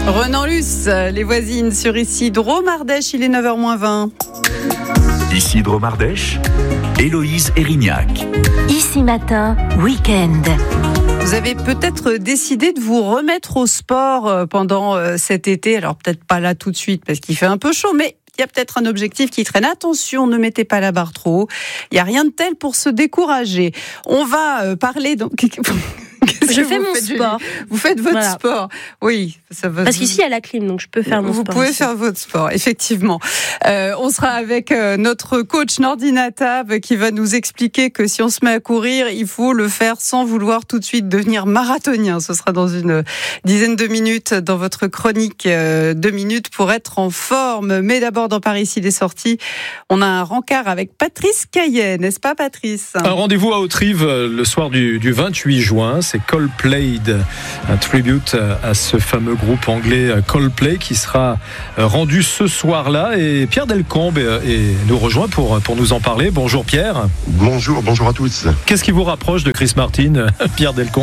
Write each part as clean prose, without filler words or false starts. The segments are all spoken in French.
Renan Luce, les voisines sur Ici Drôme Ardèche, il est 9h-20. Ici Drôme Ardèche, Héloïse Erignac. Ici Matin, week-end. Vous avez peut-être décidé de vous remettre au sport pendant cet été. Alors peut-être pas là tout de suite parce qu'il fait un peu chaud, mais il y a peut-être un objectif qui traîne. Attention, ne mettez pas la barre trop haut. Il n'y a rien de tel pour se décourager. On va parler donc... Je fais mon sport. Vous faites votre sport. Oui. Ça va. Parce qu'ici, il y a la clim, donc je peux faire mon sport. Vous pouvez faire votre sport, effectivement. On sera avec notre coach Nordine Attab qui va nous expliquer que si on se met à courir, il faut le faire sans vouloir tout de suite devenir marathonien. Ce sera dans une dizaine de minutes dans votre chronique 2 minutes pour être en forme. Mais d'abord, dans Paris, il est sorti. On a un rencard avec Patrice Caillet, n'est-ce pas, Patrice ? Un rendez-vous à Haute-Rive le soir du 28 juin. C'est Coldplay, un tribute à ce fameux groupe anglais Coldplay qui sera rendu ce soir-là. Et Pierre Delcombe nous rejoint pour nous en parler. Bonjour Pierre. Bonjour à tous. Qu'est-ce qui vous rapproche de Chris Martin, Pierre Delcombe ?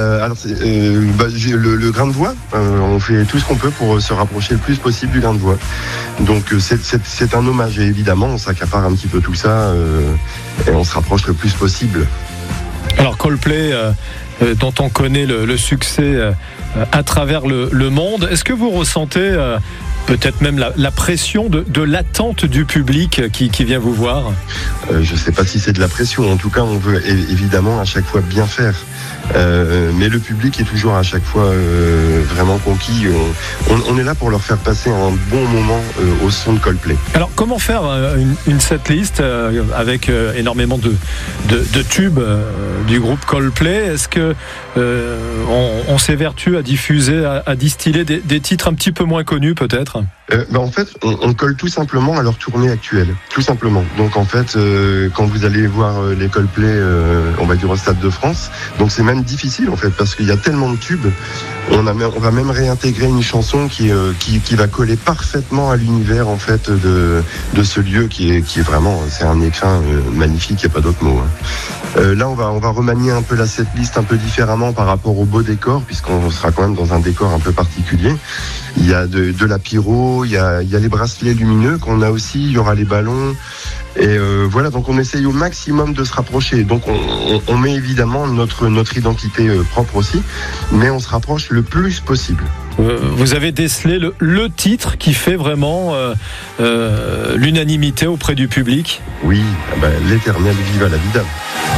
Le grain de voix. On fait tout ce qu'on peut pour se rapprocher le plus possible du grain de voix. Donc c'est un hommage et évidemment on s'accapare un petit peu tout ça et on se rapproche le plus possible. Alors Coldplay, dont on connaît le succès à travers le monde, est-ce que vous ressentez peut-être même la pression de l'attente du public qui vient vous voir ? Je ne sais pas si c'est de la pression, en tout cas on veut évidemment à chaque fois bien faire. Mais le public est toujours à chaque fois vraiment conquis. On est là pour leur faire passer un bon moment au son de Coldplay. Alors comment faire une setlist avec énormément de tubes du groupe Coldplay ? Est-ce que on s'évertue à diffuser, à distiller des titres un petit peu moins connus peut-être ? En fait, on colle tout simplement à leur tournée actuelle, tout simplement. Donc en fait, quand vous allez voir les Coldplay, on va dire au Stade de France, donc c'est même difficile en fait parce qu'il y a tellement de tubes. On va même réintégrer une chanson qui va coller parfaitement à l'univers en fait de ce lieu qui est vraiment, c'est un écrin magnifique, il n'y a pas d'autre mot. Là, on va remanier un peu la setlist un peu différemment par rapport au beau décor, puisqu'on sera quand même dans un décor un peu particulier. Il y a de la pyro, il y a les bracelets lumineux qu'on a aussi, il y aura les ballons. Et voilà, donc on essaye au maximum de se rapprocher. Donc on met évidemment notre identité propre aussi, mais on se rapproche le plus possible. Vous avez décelé le titre qui fait vraiment l'unanimité auprès du public ? Oui, l'éternel Viva la Vida.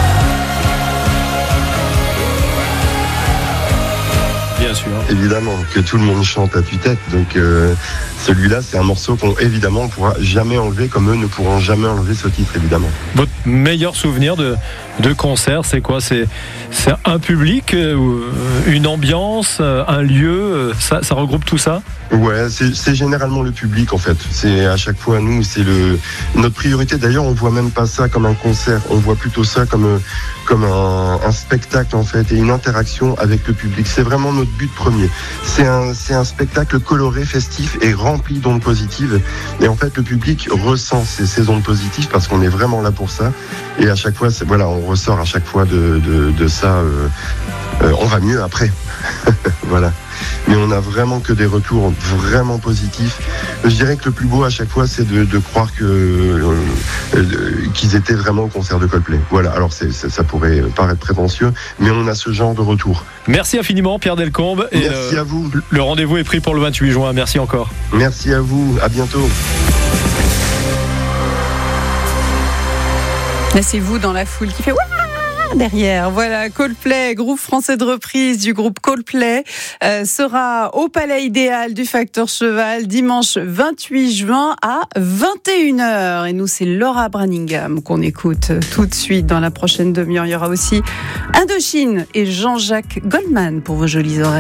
Bien sûr. Évidemment, que tout le monde chante à tue-tête. Donc celui-là, c'est un morceau qu'on évidemment ne pourra jamais enlever, comme eux ne pourront jamais enlever ce titre, évidemment. Votre meilleur souvenir de concert, c'est quoi ? C'est un public, une ambiance, un lieu, ça regroupe tout ça ? Ouais, c'est généralement le public en fait. C'est à chaque fois nous, c'est notre priorité. D'ailleurs, on voit même pas ça comme un concert. On voit plutôt ça comme un spectacle en fait et une interaction avec le public. C'est vraiment notre but premier. C'est un spectacle coloré, festif et rempli d'ondes positives. Et en fait, le public ressent ces ondes positives parce qu'on est vraiment là pour ça. Et à chaque fois, on ressort à chaque fois de ça. On va mieux après. Voilà. Mais on n'a vraiment que des retours vraiment positifs. Je dirais que le plus beau à chaque fois, c'est de croire qu'ils étaient vraiment au concert de Coldplay. Voilà, alors ça pourrait paraître prétentieux, mais on a ce genre de retour. Merci infiniment Pierre Delcombe. Merci à vous. Le rendez-vous est pris pour le 28 juin. Merci encore. Merci à vous, à bientôt. Là, c'est vous dans la foule qui fait derrière. Voilà, Coldplay, groupe français de reprise du groupe Coldplay, sera au Palais Idéal du Facteur Cheval dimanche 28 juin à 21h. Et nous, c'est Laura Branningham qu'on écoute tout de suite dans la prochaine demi-heure. Il y aura aussi Indochine et Jean-Jacques Goldman pour vos jolies oreilles.